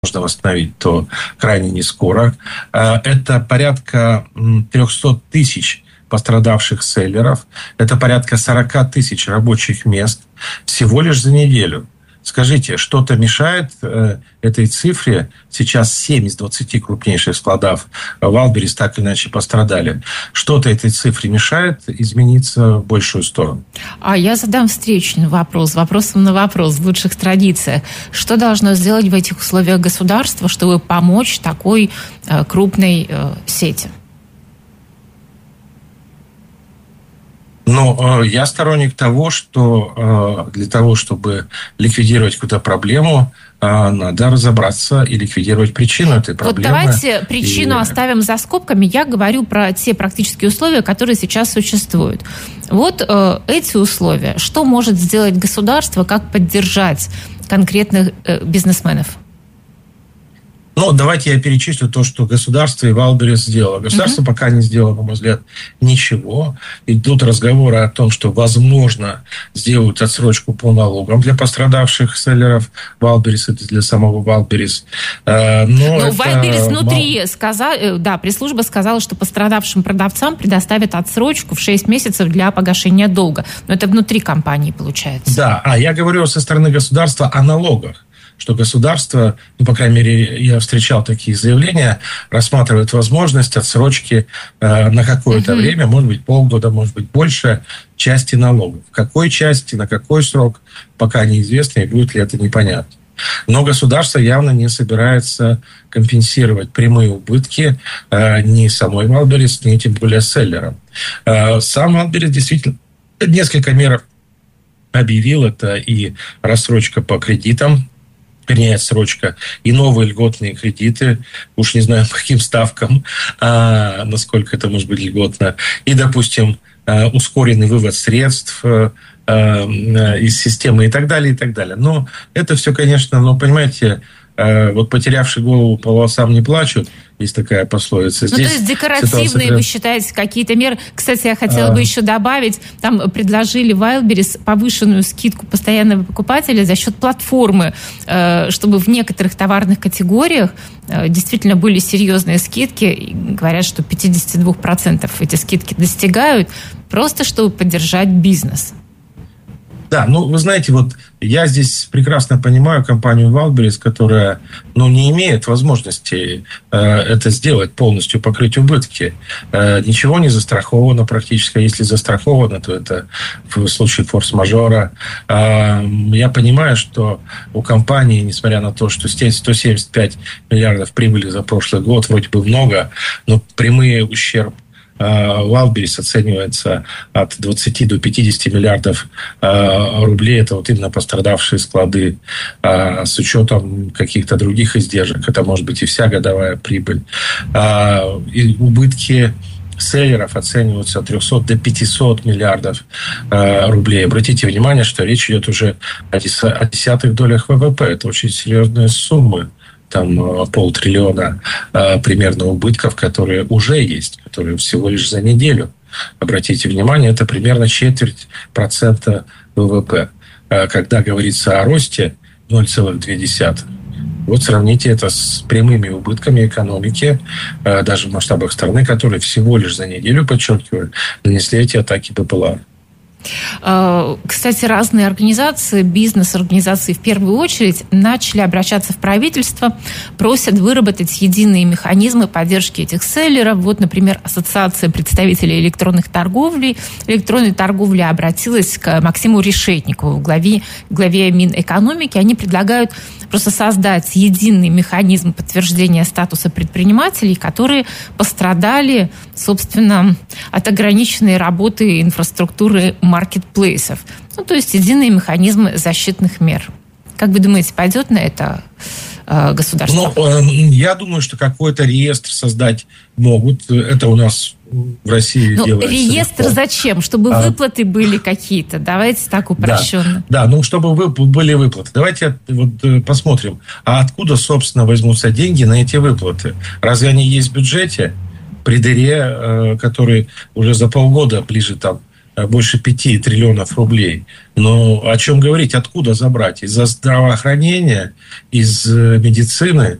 можно восстановить, то крайне не скоро. Это порядка 300 тысяч пострадавших селлеров. Это порядка 40 тысяч рабочих мест всего лишь за неделю. Скажите, что-то мешает этой цифре? Сейчас 7 из 20 крупнейших складов Вайлдберрис так или иначе пострадали. Что-то этой цифре мешает измениться в большую сторону? А я задам встречный вопрос, вопросом на вопрос в лучших традициях. Что должно сделать в этих условиях государство, чтобы помочь такой крупной сети? Но я сторонник того, что для того, чтобы ликвидировать какую-то проблему, надо разобраться и ликвидировать причину этой проблемы. Вот давайте причину оставим за скобками. Я говорю про те практические условия, которые сейчас существуют. Вот эти условия. Что может сделать государство, как поддержать конкретных бизнесменов? Ну, давайте я перечислю то, что государство и Вайлдберрис сделало. Государство пока не сделало, на мой взгляд, ничего. Идут разговоры о том, что, возможно, сделают отсрочку по налогам для пострадавших селлеров Вайлдберрис, это для самого Вайлдберрис. Но Вайлдберрис внутри сказал, да, пресс-служба сказала, что пострадавшим продавцам предоставят отсрочку в 6 месяцев для погашения долга. Но это внутри компании получается. Да, я говорю со стороны государства о налогах. Что государство, ну, по крайней мере, я встречал такие заявления, рассматривает возможность отсрочки на какое-то время, может быть, полгода, может быть, больше, части налогов. В какой части, на какой срок, пока неизвестно, и будет ли это непонятно. Но государство явно не собирается компенсировать прямые убытки ни самой Вайлдберрис, ни тем более селлерам. Сам Вайлдберрис действительно несколько мер объявил. Это и рассрочка по кредитам, вернее, отсрочка, и новые льготные кредиты, уж не знаю, по каким ставкам, насколько это может быть льготно, и, допустим, ускоренный вывод средств из системы и так далее, и так далее. Но это все, конечно, понимаете, вот потерявший голову по волосам не плачут, есть такая пословица. Здесь то есть декоративные, вы считаете, какие-то меры? Кстати, я хотела бы еще добавить, там предложили Вайлдберрис повышенную скидку постоянного покупателя за счет платформы, чтобы в некоторых товарных категориях действительно были серьезные скидки. И говорят, что 52% эти скидки достигают, просто чтобы поддержать бизнес. Да, вы знаете, вот я здесь прекрасно понимаю компанию Вайлдберрис, которая, не имеет возможности это сделать, полностью покрыть убытки. Ничего не застраховано практически. Если застраховано, то это в случае форс-мажора. Я понимаю, что у компании, несмотря на то, что 175 миллиардов прибыли за прошлый год, вроде бы много, но прямые ущерб Вайлдберрис оценивается от 20 до 50 миллиардов рублей. Это вот именно пострадавшие склады. С учетом каких-то других издержек. Это может быть и вся годовая прибыль. И убытки селлеров оцениваются от 300 до 500 миллиардов рублей. Обратите внимание, что речь идет уже о десятых долях ВВП. Это очень серьезные суммы. Там 500 триллиона примерно убытков, которые уже есть, которые всего лишь за неделю. Обратите внимание, это примерно 0,25% ВВП. Когда говорится о росте 0,2%. Вот сравните это с прямыми убытками экономики, даже в масштабах страны, которые всего лишь за неделю, подчеркиваю, нанесли эти атаки БПЛА. Кстати, разные организации, бизнес-организации в первую очередь, начали обращаться в правительство, просят выработать единые механизмы поддержки этих селлеров. Вот, например, Ассоциация представителей электронной торговли обратилась к Максиму Решетникову, главе Минэкономики. Они предлагают просто создать единый механизм подтверждения статуса предпринимателей, которые пострадали, собственно, от ограниченной работы инфраструктуры маркетплейсов. То есть единые механизмы защитных мер. Как вы думаете, пойдет на это государство? Я думаю, что какой-то реестр создать могут. Это у нас в России делается. Реестр зачем? Чтобы выплаты были какие-то. Давайте так упрощенно. Да, чтобы были выплаты. Давайте посмотрим. А откуда, собственно, возьмутся деньги на эти выплаты? Разве они есть в бюджете? При дыре, который уже за полгода ближе больше 5 триллионов рублей. Но о чем говорить, откуда забрать? Из здравоохранения, из медицины?